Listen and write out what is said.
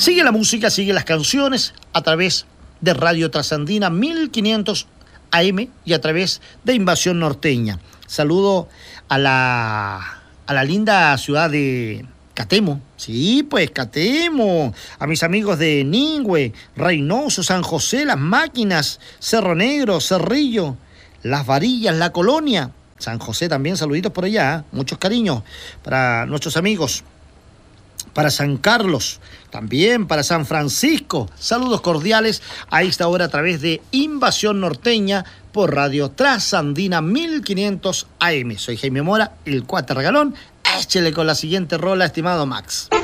Sigue la música, sigue las canciones a través de Radio Trasandina 1500 AM y a través de Invasión Norteña. Saludo a la linda ciudad de Catemo. Sí, pues Catemo. A mis amigos de Ningüe, Reynoso, San José, Las Máquinas, Cerro Negro, Cerrillo, Las Varillas, La Colonia. San José también, saluditos por allá. Muchos cariños para nuestros amigos. Para San Carlos, también para San Francisco. Saludos cordiales a esta hora a través de Invasión Norteña por Radio Trasandina 1500 AM. Soy Jaime Mora, el Cuate Regalón. Échele con la siguiente rola, estimado Max.